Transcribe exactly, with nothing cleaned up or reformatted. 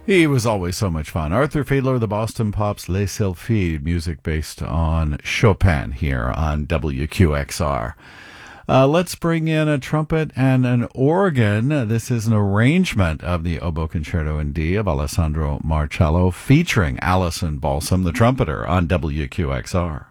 He was always so much fun. Arthur Fiedler, the Boston Pops, Les Sylphides, music based on Chopin here on W Q X R. Uh, let's bring in a trumpet and an organ. This is an arrangement of the Oboe Concerto in D of Alessandro Marcello featuring Allison Balsam, the trumpeter, on W Q X R.